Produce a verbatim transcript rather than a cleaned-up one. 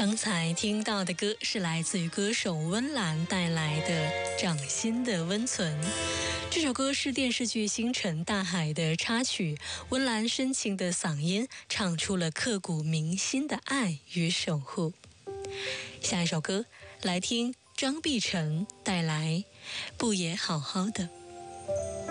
刚才听到的歌是来自于歌手温岚带来的《掌心的温存》。这首歌是电视剧《星辰大海》的插曲，温岚深情的嗓音唱出了刻骨铭心的爱与守护。下一首歌来听张碧晨带来《不也好好的》。